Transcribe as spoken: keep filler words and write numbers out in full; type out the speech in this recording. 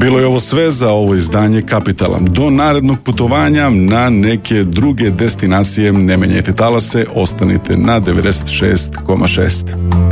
Bilo je ovo sve za ovo izdanje Kapitala. Do narednog putovanja na neke druge destinacije ne menjajte talase, ostanite na devedeset šest zarez šest.